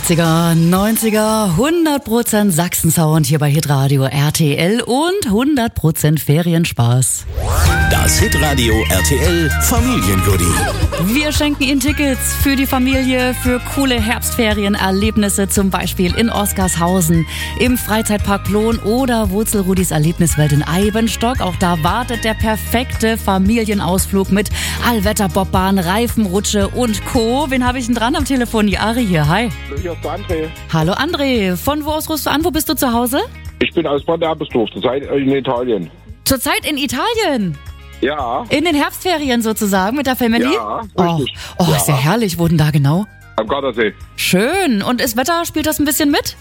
80er, 90er, 100% Sachsen-Sound hier bei Hitradio RTL und 100% Ferienspaß. Das Hitradio RTL Familiengoodie. Wir schenken Ihnen Tickets für die Familie, für coole Herbstferienerlebnisse, zum Beispiel in Oskarshausen, im Freizeitpark Plon oder Wurzelrudis Erlebniswelt in Eibenstock. Auch da wartet der perfekte Familienausflug mit Allwetterbobbahn, Reifenrutsche und Co. Wen habe ich denn dran am Telefon? Die Ari hier, hi. Ich aus André. Hallo André, von wo aus rufst du an? Wo bist du zu Hause? Ich bin aus Bad Erbesdorf, zurzeit in Italien. Zurzeit in Italien? Ja. In den Herbstferien sozusagen mit der Family? Ja, Oh, richtig. ja. Ist ja herrlich. Wo denn da genau? Am Gardasee. Schön. Und ist Wetter, spielt das ein bisschen mit?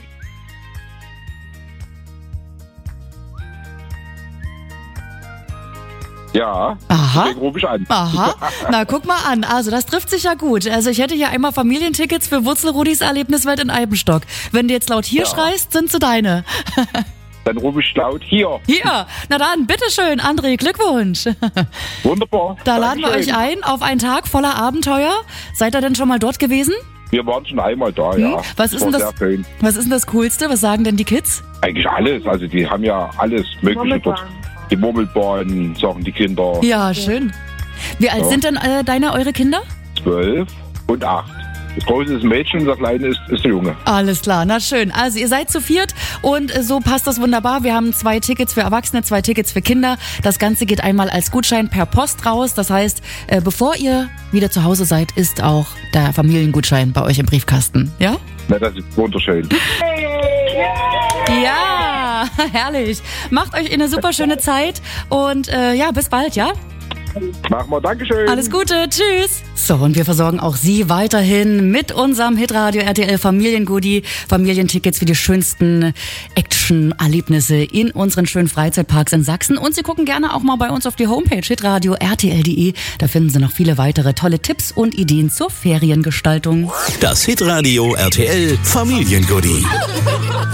Ja. Aha. Deswegen rufe ich an. Aha, na guck mal an. Also das trifft sich ja gut. Also ich hätte hier einmal Familientickets für Wurzelrudis Erlebniswelt in Eibenstock. Wenn du jetzt laut hier schreist, sind sie deine. Dann rufe ich laut hier. Hier, na dann, bitteschön, André, Glückwunsch. Wunderbar. Da laden wir euch Dankeschön. ein auf einen Tag voller Abenteuer. Seid ihr denn schon mal dort gewesen? Wir waren schon einmal da, ja. Was ist war denn das? sehr schön. Was ist denn das Coolste? Was sagen denn die Kids? Eigentlich alles. Also die haben ja alles Mögliche dort. Die Murmelbahn, sagen die Kinder. Ja, schön. Wie alt Ja. sind denn eure Kinder? 12 und 8. Das große ist ein Mädchen und der kleine ist ein Junge. Alles klar, na schön. Also ihr seid zu viert und so passt das wunderbar. Wir haben 2 Tickets für Erwachsene, 2 Tickets für Kinder. Das Ganze geht einmal als Gutschein per Post raus. Das heißt, bevor ihr wieder zu Hause seid, ist auch der Familiengutschein bei euch im Briefkasten. Ja? Na, das ist wunderschön. Ja, herrlich. Macht euch eine super schöne Zeit und ja, bis bald, ja? Machen wir. Dankeschön. Alles Gute, tschüss. So, und wir versorgen auch Sie weiterhin mit unserem Hitradio RTL Familiengoodie. Familientickets für die schönsten Action-Erlebnisse in unseren schönen Freizeitparks in Sachsen. Und Sie gucken gerne auch mal bei uns auf die Homepage hitradio rtl.de. Da finden Sie noch viele weitere tolle Tipps und Ideen zur Feriengestaltung. Das Hitradio RTL Familiengoodie.